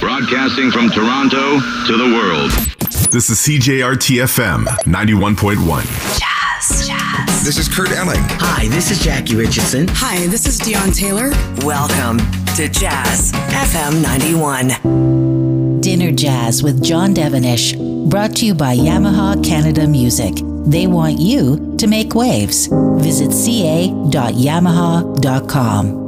Broadcasting from Toronto to the world. This is CJRT-FM 91.1. Jazz. This is Kurt Elling. Hi, this is Jackie Richardson. Hi, this is Dion Taylor. Welcome to Jazz FM 91. Dinner Jazz with John Devenish. Brought to you by Yamaha Canada Music. They want you to make waves. Visit ca.yamaha.com.